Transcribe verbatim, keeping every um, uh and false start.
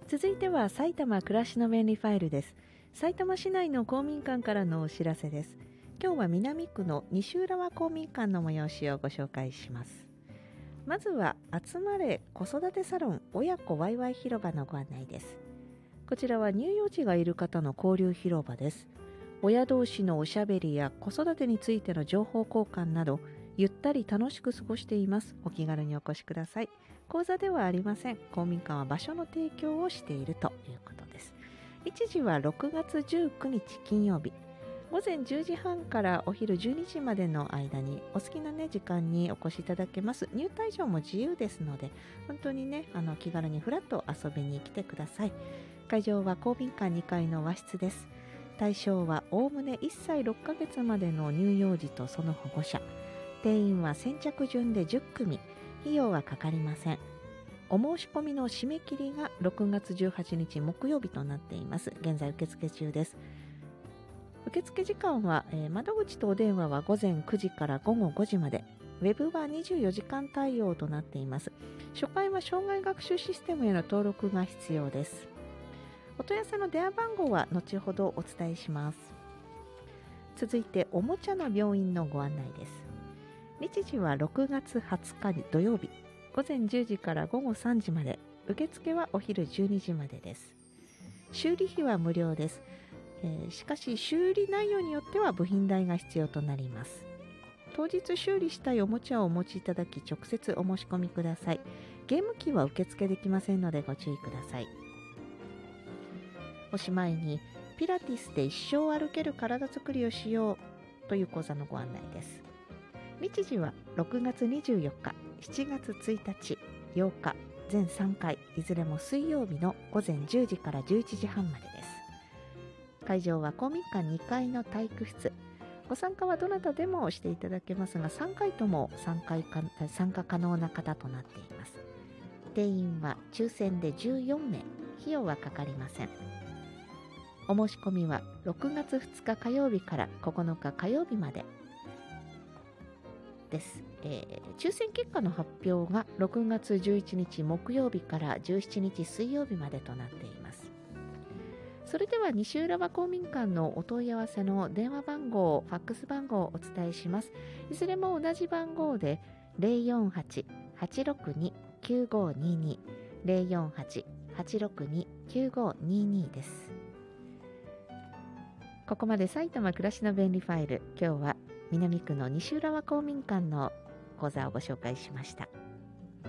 続いては埼玉暮らしの便利ファイルです。埼玉市内の公民館からのお知らせです。今日は南区の西浦和公民館の催しをご紹介します。まずは集まれ子育てサロン親子ワイワイ広場のご案内です。こちらは乳幼児がいる方の交流広場です。親同士のおしゃべりや子育てについての情報交換などゆったり楽しく過ごしています。お気軽にお越しください。講座ではありません。公民館は場所の提供をしているということです。日時はろくがつじゅうくにち金曜日、午前じゅうじはんからお昼じゅうにじまでの間にお好きな、ね、時間にお越しいただけます。入退場も自由ですので、本当にね、あの気軽にふらっと遊びに来てください。会場は公民館にかいの和室です。対象はおおむねいっさいろっかげつまでの乳幼児とその保護者。定員は先着順でじゅっくみ、費用はかかりません。お申し込みの締め切りがろくがつじゅうはちにち木曜日となっています。現在受付中です。受付時間は、えー、窓口とお電話はごぜんくじからごごごじまで、ウェブはにじゅうよじかん対応となっています。初回は障害学習システムへの登録が必要です。お問い合わせの電話番号は後ほどお伝えします。続いておもちゃの病院のご案内です。日時はろくがつはつか土曜日、午前じゅうじからごごさんじまで、受付はお昼じゅうにじまでです。修理費は無料です。えー、しかし修理内容によっては部品代が必要となります。当日修理したいおもちゃをお持ちいただき直接お申し込みください。ゲーム機は受付できませんのでご注意ください。おしまいにピラティスで一生歩ける体づくりをしようという講座のご案内です。日時はろくがつにじゅうよっか、しちがつついたち、ようか、全さんかい、いずれも水曜日の午前じゅうじからじゅういちじはんまでです。会場は公民館にかいの体育室。ご参加はどなたでもしていただけますが、さんかいとも参加か参加可能な方となっています。定員は抽選でじゅうよんめい、費用はかかりません。お申し込みはろくがつふつか火曜日からここのか火曜日までです。えー、抽選結果の発表がろくがつじゅういちにち木曜日からじゅうしちにち水曜日までとなっています。それでは西浦和公民館のお問い合わせの電話番号、ファックス番号をお伝えします。いずれも同じ番号で ゼロよんはち はちろくに きゅうごにに ゼロよんはち はちろくに きゅうごににです。ここまで埼玉暮らしの便利ファイル、今日は南区の西浦和公民館の講座をご紹介しました。